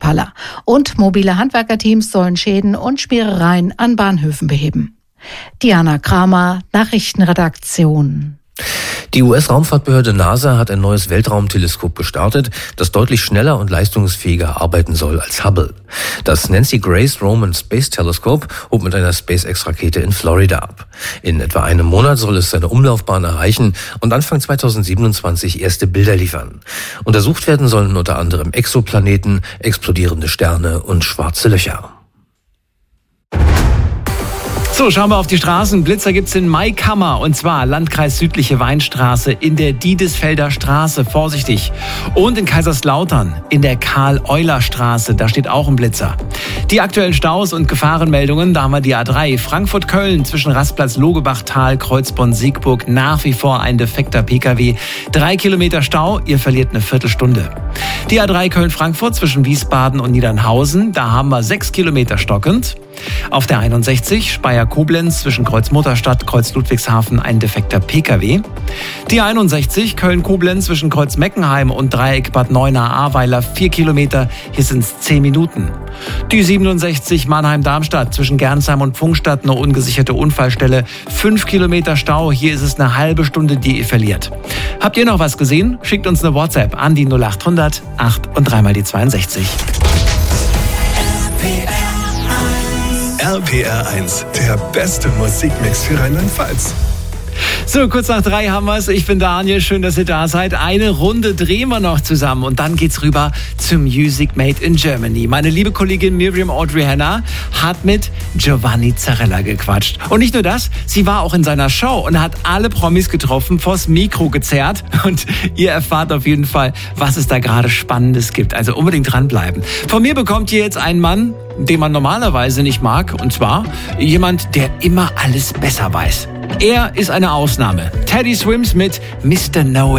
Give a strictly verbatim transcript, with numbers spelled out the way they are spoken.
Steuerzahler. Und mobile Handwerkerteams sollen Schäden und Sperrereien an Bahnhöfen beheben. Diana Kramer, Nachrichtenredaktion. Die U S-Raumfahrtbehörde NASA hat ein neues Weltraumteleskop gestartet, das deutlich schneller und leistungsfähiger arbeiten soll als Hubble. Das Nancy Grace Roman Space Telescope hob mit einer SpaceX-Rakete in Florida ab. In etwa einem Monat soll es seine Umlaufbahn erreichen und Anfang zweitausendsiebenundzwanzig erste Bilder liefern. Untersucht werden sollen unter anderem Exoplaneten, explodierende Sterne und schwarze Löcher. So, schauen wir auf die Straßen. Blitzer gibt's in Maikammer, und zwar Landkreis Südliche Weinstraße in der Diedesfelder Straße. Vorsichtig. Und in Kaiserslautern in der Karl-Euler-Straße. Da steht auch ein Blitzer. Die aktuellen Staus und Gefahrenmeldungen, da haben wir die A drei. Frankfurt-Köln zwischen Rastplatz Logebachtal, Kreuzborn-Siegburg. Nach wie vor ein defekter Pkw. Drei Kilometer Stau, ihr verliert eine Viertelstunde. Die A drei Köln-Frankfurt zwischen Wiesbaden und Niedernhausen. Da haben wir sechs Kilometer stockend. Auf der einundsechzig Speyer-Koblenz zwischen Kreuz-Mutterstadt, Kreuz-Ludwigshafen ein defekter Pkw. Die einundsechzig Köln-Koblenz zwischen Kreuz-Meckenheim und Dreieck Bad Neuenahr-Ahrweiler vier Kilometer, hier sind es zehn Minuten. Die siebenundsechzig Mannheim-Darmstadt zwischen Gernsheim und Pfungstadt eine ungesicherte Unfallstelle, fünf Kilometer Stau, hier ist es eine halbe Stunde, die ihr verliert. Habt ihr noch was gesehen? Schickt uns eine WhatsApp an die null acht hundert acht und dreimal die zweiundsechzig. R P R eins, der beste Musikmix für Rheinland-Pfalz. So, kurz nach drei haben wir es. Ich bin Daniel, schön, dass ihr da seid. Eine Runde drehen wir noch zusammen und dann geht's rüber zum Music Made in Germany. Meine liebe Kollegin Miriam Audrey Hanna hat mit Giovanni Zarella gequatscht. Und nicht nur das, sie war auch in seiner Show und hat alle Promis getroffen, vors Mikro gezerrt. Und ihr erfahrt auf jeden Fall, was es da gerade Spannendes gibt. Also unbedingt dranbleiben. Von mir bekommt ihr jetzt einen Mann, den man normalerweise nicht mag. Und zwar jemand, der immer alles besser weiß. Er ist eine Ausnahme. Teddy Swims mit Mister Know